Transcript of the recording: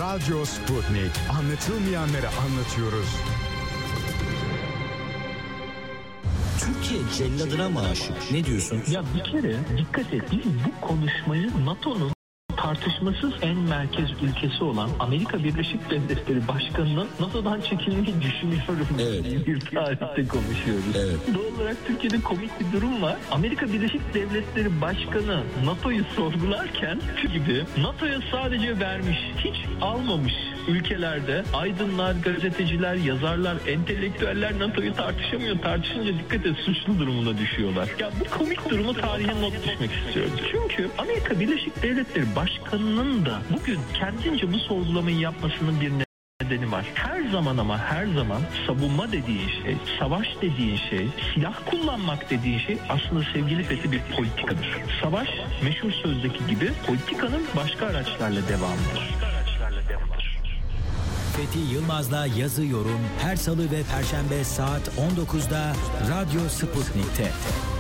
Radyo Sputnik. Anlatılmayanları anlatıyoruz. Türkiye celladına mı aşık? Ne diyorsun? Ya bir kere dikkat et, biz bu konuşmayı NATO'nun tartışmasız en merkez ülkesi olan Amerika Birleşik Devletleri Başkanı'nın NATO'dan çekilmeyi düşünüyorum. Evet. Bir tarihte konuşuyoruz. Evet. Doğal olarak Türkiye'de komik bir durum var. Amerika Birleşik Devletleri Başkanı NATO'yu sorgularken gibi NATO'ya sadece vermiş, hiç almamış ülkelerde aydınlar, gazeteciler, yazarlar, entelektüeller NATO'yu tartışamıyor. Tartışınca dikkat et, suçlu durumuna düşüyorlar. Ya bu komik durumu tarihe not düşmek istiyorum. Çünkü Amerika Birleşik Devletleri Başkanı'nın da bugün kendince bu sorgulamayı yapmasının bir nedeni var. Her zaman ama her zaman savunma dediğin şey, savaş dediğin şey, silah kullanmak dediğin şey aslında sevgili Fethi bir politikadır. Savaş meşhur sözdeki gibi politikanın başka araçlarla devamıdır. Fethi Yılmaz'la Yazı Yorum her salı ve perşembe saat 19'da Radyo Sputnik'te.